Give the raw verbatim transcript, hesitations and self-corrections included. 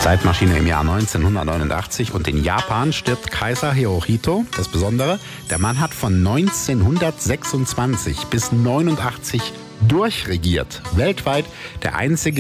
Zeitmaschine im Jahr neunzehnhundertneunundachtzig und in Japan stirbt Kaiser Hirohito. Das Besondere, der Mann hat von neunzehnhundertsechsundzwanzig bis neunundachtzig durchregiert. Weltweit der einzige